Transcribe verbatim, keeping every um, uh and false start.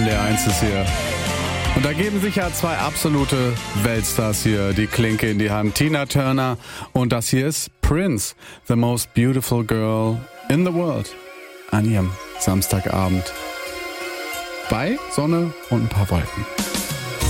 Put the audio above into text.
N D R eins ist hier. Und da geben sich ja zwei absolute Weltstars hier die Klinke in die Hand. Tina Turner und das hier ist Prince, the most beautiful girl in the world. An ihrem Samstagabend. Bei Sonne und ein paar Wolken.